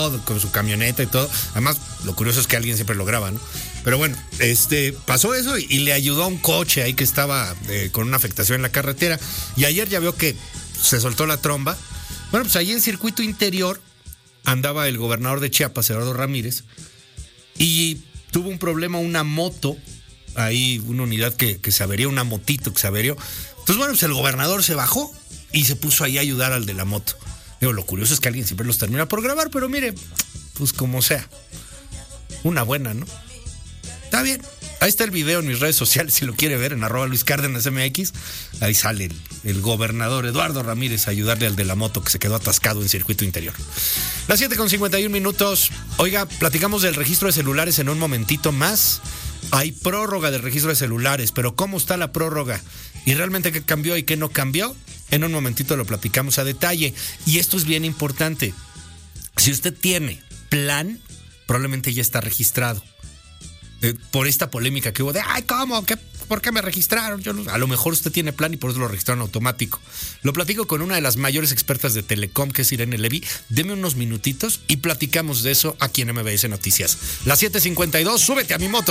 todo, con su camioneta y todo. Además, lo curioso es que alguien siempre lo graba, ¿no? Pero bueno, pasó eso y le ayudó a un coche ahí que estaba con una afectación en la carretera. Y ayer ya veo que se soltó la tromba. Bueno, pues ahí en circuito interior andaba el gobernador de Chiapas, Eduardo Ramírez, y tuvo un problema una moto, ahí una unidad que se averió, una motito que se averió. Entonces, bueno, pues el gobernador se bajó y se puso ahí a ayudar al de la moto. Digo, lo curioso es que alguien siempre los termina por grabar, pero mire, pues como sea. Una buena, ¿no? Está bien. Ahí está el video en mis redes sociales, si lo quiere ver, en @LuisCárdenasMX. Ahí sale el gobernador Eduardo Ramírez a ayudarle al de la moto que se quedó atascado en circuito interior. Las 7:51. Oiga, platicamos del registro de celulares en un momentito más. Hay prórroga del registro de celulares, pero ¿cómo está la prórroga? ¿Y realmente qué cambió y qué no cambió? En un momentito lo platicamos a detalle. Y esto es bien importante. Si usted tiene plan, probablemente ya está registrado. Por esta polémica que hubo de, ay, ¿cómo? ¿Por qué me registraron? A lo mejor usted tiene plan y por eso lo registraron automático. Lo platico con una de las mayores expertas de Telecom, que es Irene Levy. Deme unos minutitos y platicamos de eso aquí en MBS Noticias. Las 7:52, súbete a mi moto.